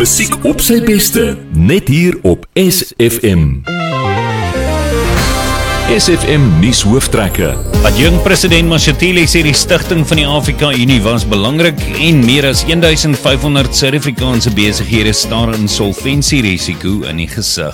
Musiek op sy beste, net hier op SFM. SFM nuus hooftrekke. Adjunk president Mashatile sê die stigting van die Afrika Unie was belangrik en meer as 1500 Suid-Afrikaanse besighede staar insolvensierisiko in die gesig.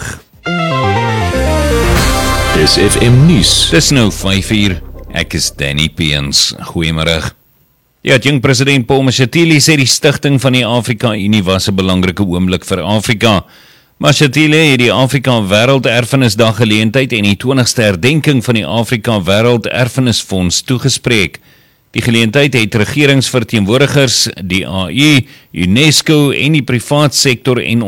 SFM nuus. Dis nou 5:00. Ek is Danny Peens. Goeiemôre. Die adjunk president Paul Mashatile sê die stigting van die Afrika Unie was 'n belangrike oomblik vir Afrika. Mashatile het die Afrika Wêrelderfenisdag geleentheid en die 20ste herdenking van die Afrika Wêrelderfenisfonds toegespreek. Die geleentheid het regeringsverteenwoordigers, die AU, UNESCO en die privaat sektor en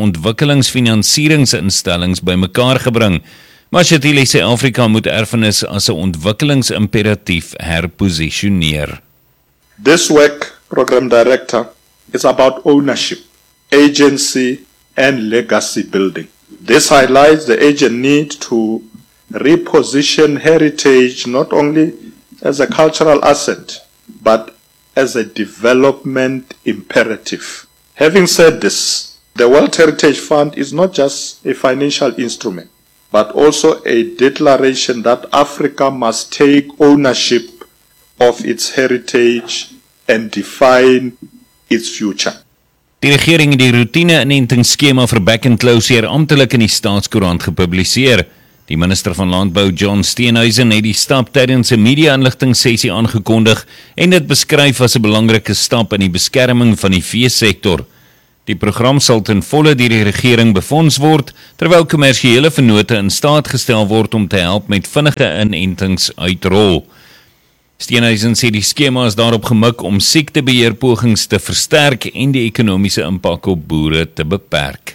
ontwikkelingsfinansieringsinstellings bymekaar gebring. Mashatile sê Afrika moet erfenis as 'n ontwikkelingsimperatief herposisioneer. This work, Program Director, is about ownership, agency, and legacy building. This highlights the urgent need to reposition heritage not only as a cultural asset, but as a development imperative. Having said this, the World Heritage Fund is not just a financial instrument, but also a declaration that Africa must take ownership of its heritage and define its future. Die regering het die roetine-inentingsskema vir back and closure amptelik in die Staatskoerant gepubliseer. Die minister van Landbou, John Steenhuisen, het die stap tydens 'n media-inligtingssessie aangekondig en dit beskryf as 'n belangrike stap in die beskerming van die veesektor. Die program sal ten volle deur die regering befonds word, terwyl kommersiële vennote in staat gestel word om te help met vinnige inentings uitrol. Steenhuisen sê die skema is daarop gemik om siektebeheerpogings te versterk en die ekonomiese impak op boere te beperk.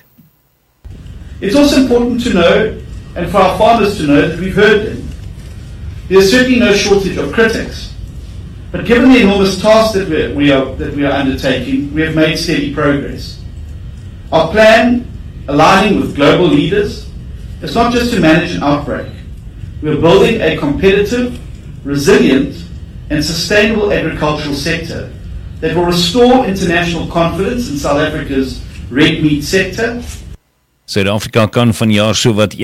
It's also important to know, and for our farmers to know, that we've heard them. There's certainly no shortage of critics, but given the enormous task that we are undertaking, we have made steady progress. Our plan, aligning with global leaders, is not just to manage an outbreak. We are building a competitive, resilient, and sustainable agricultural sector that will restore international confidence in South Africa's red meat sector. Suid-Afrika kan vanjaar sowat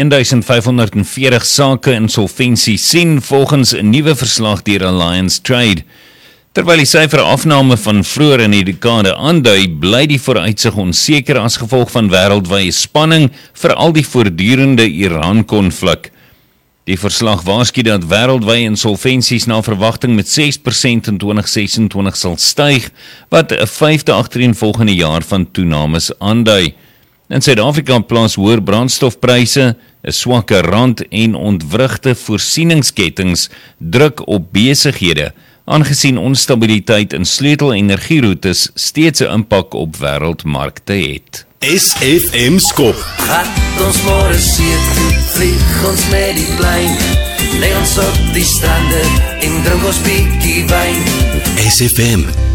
1540 sake insolventie sien volgens 'n nuwe verslag deur Alliance Trade. Terwyl die syfer afname van vroeër in die dekade aandui, bly die vooruitsig onseker as gevolg van wêreldwye spanning, veral die voortdurende Iran-konflik. Die verslag waarsku dat wêreldwye insolventies na verwagting met 6% in 2026 sal styg, wat 'n 5de agtereenvolgende jaar van toenames aandui. In Suid-Afrika plaas hoër brandstofpryse, 'n swakker rand en ontwrigte voorsieningskettings druk op besighede, aangesien onstabiliteit in sleutelenergieroutes steeds 'n impak op wêreldmarkte het. SFM skop. Gat ons môre see toe, vlieg ons met die plein, lê ons op die strande en drink ons bietjie wyn. SFM